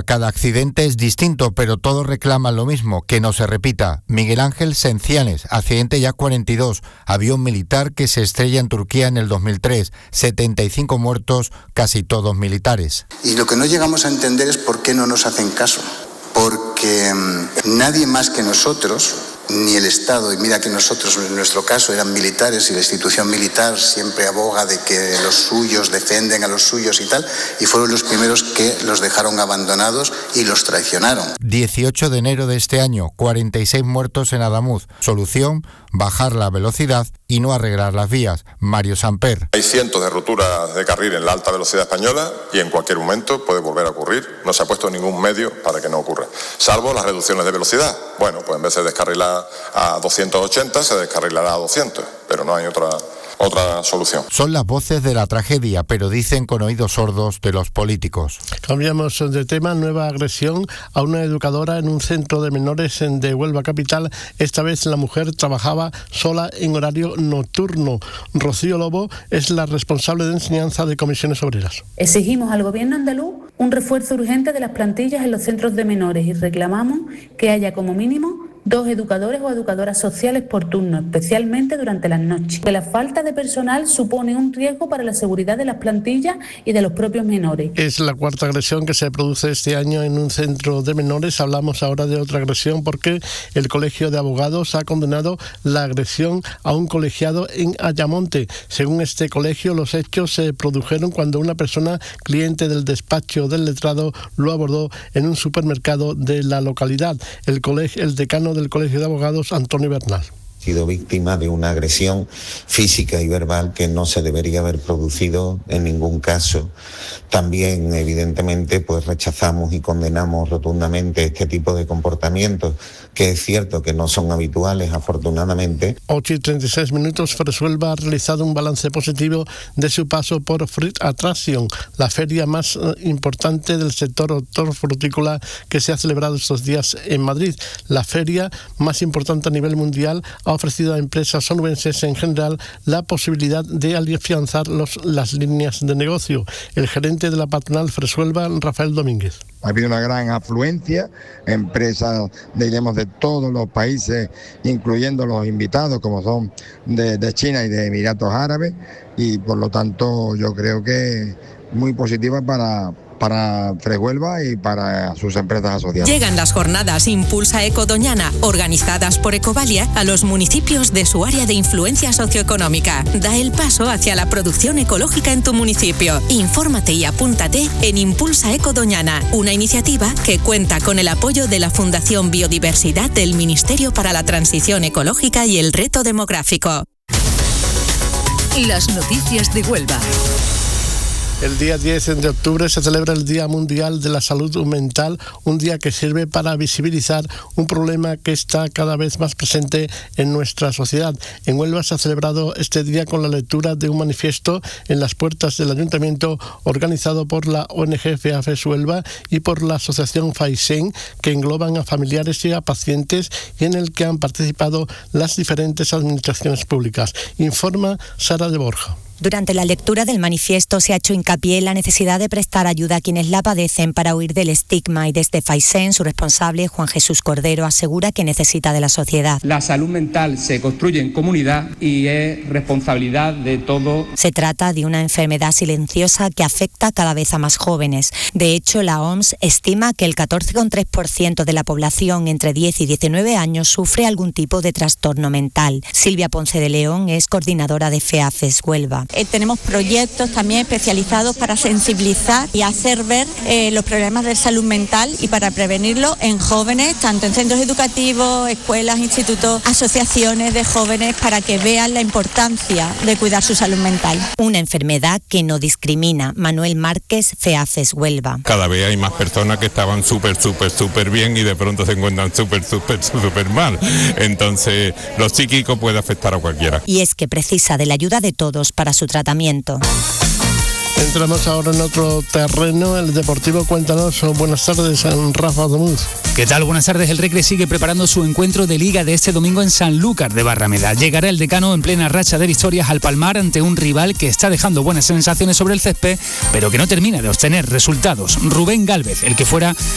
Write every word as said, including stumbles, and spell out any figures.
Cada accidente es distinto, pero todos reclaman lo mismo, que no se repita. Miguel Ángel Sencianes, accidente ya cuarenta y dos, avión militar que se estrella en Turquía en el dos mil tres, setenta y cinco muertos, casi todos militares. Y lo que no llegamos a entender es por qué no nos hacen caso, porque mmm, nadie más que nosotros, ni el Estado, y mira que nosotros en nuestro caso eran militares y la institución militar siempre aboga de que los suyos defienden a los suyos y tal, y fueron los primeros que los dejaron abandonados y los traicionaron. dieciocho de enero de este año, cuarenta y seis muertos en Adamuz. Solución, bajar la velocidad y no arreglar las vías. Mario Samper. Hay cientos de roturas de carril en la alta velocidad española y en cualquier momento puede volver a ocurrir. No se ha puesto ningún medio para que no ocurra, salvo las reducciones de velocidad. Bueno, pues en vez de descarrilar a doscientos ochenta se descarrilará a doscientos, pero no hay otra otra solución. Son las voces de la tragedia, pero dicen con oídos sordos de los políticos. Cambiamos de tema. Nueva agresión a una educadora en un centro de menores de Huelva capital. Esta vez la mujer trabajaba sola en horario nocturno. Rocío Lobo es la responsable de enseñanza de Comisiones Obreras. Exigimos al gobierno andaluz un refuerzo urgente de las plantillas en los centros de menores y reclamamos que haya como mínimo dos educadores o educadoras sociales por turno, especialmente durante las noches. Que la falta de personal supone un riesgo para la seguridad de las plantillas y de los propios menores. Es la cuarta agresión que se produce este año en un centro de menores. Hablamos ahora de otra agresión porque el Colegio de Abogados ha condenado la agresión a un colegiado en Ayamonte. Según este colegio, los hechos se produjeron cuando una persona cliente del despacho del letrado lo abordó en un supermercado de la localidad. El colegio, el decano del Colegio de Abogados, Antonio Bernal. Sido víctima de una agresión física y verbal que no se debería haber producido en ningún caso. También, evidentemente, pues rechazamos y condenamos rotundamente este tipo de comportamientos, que es cierto que no son habituales, afortunadamente. ocho y treinta y seis minutos, Fresuelva ha realizado un balance positivo de su paso por Fruit Attraction, la feria más importante del sector hortofrutícola que se ha celebrado estos días en Madrid. La feria más importante a nivel mundial ha ofrecido a empresas onubenses en general la posibilidad de afianzar los, las líneas de negocio. El gerente de la patronal Fresuelva, Rafael Domínguez. Ha habido una gran afluencia, empresas, diremos, de todos los países, incluyendo los invitados, como son de, de China y de Emiratos Árabes, y por lo tanto yo creo que muy positiva para... para Fresuelva y para sus empresas asociadas. Llegan las jornadas Impulsa Eco Doñana, organizadas por Ecovalia, a los municipios de su área de influencia socioeconómica. Da el paso hacia la producción ecológica en tu municipio. Infórmate y apúntate en Impulsa Eco Doñana, una iniciativa que cuenta con el apoyo de la Fundación Biodiversidad del Ministerio para la Transición Ecológica y el Reto Demográfico. Las noticias de Huelva. El día diez de octubre se celebra el Día Mundial de la Salud Mental, un día que sirve para visibilizar un problema que está cada vez más presente en nuestra sociedad. En Huelva se ha celebrado este día con la lectura de un manifiesto en las puertas del Ayuntamiento organizado por la O N G FEAFES Huelva y por la Asociación FAISEN, que engloban a familiares y a pacientes, y en el que han participado las diferentes administraciones públicas. Informa Sara de Borja. Durante la lectura del manifiesto se ha hecho hincapié en la necesidad de prestar ayuda a quienes la padecen para huir del estigma, y desde FAISEN, su responsable, Juan Jesús Cordero, asegura que necesita de la sociedad. La salud mental se construye en comunidad y es responsabilidad de todos. Se trata de una enfermedad silenciosa que afecta cada vez a más jóvenes. De hecho, la O M S estima que el catorce coma tres por ciento de la población entre diez y diecinueve años sufre algún tipo de trastorno mental. Silvia Ponce de León es coordinadora de FEAFES Huelva. Eh, tenemos proyectos también especializados para sensibilizar y hacer ver eh, los problemas de salud mental y para prevenirlo en jóvenes, tanto en centros educativos, escuelas, institutos, asociaciones de jóvenes, para que vean la importancia de cuidar su salud mental. Una enfermedad que no discrimina. Manuel Márquez, FEAFES Huelva. Cada vez hay más personas que estaban súper, súper, súper bien y de pronto se encuentran súper, súper, súper mal. Entonces, lo psíquico puede afectar a cualquiera. Y es que precisa de la ayuda de todos para su tratamiento. Entramos ahora en otro terreno, el deportivo. Cuéntanos. Buenas tardes, Rafa Domuz. ¿Qué tal? Buenas tardes. El Recre sigue preparando su encuentro de Liga de este domingo en Sanlúcar de Barrameda. Llegará el decano en plena racha de victorias al Palmar ante un rival que está dejando buenas sensaciones sobre el césped, pero que no termina de obtener resultados. Rubén Gálvez, el que fuera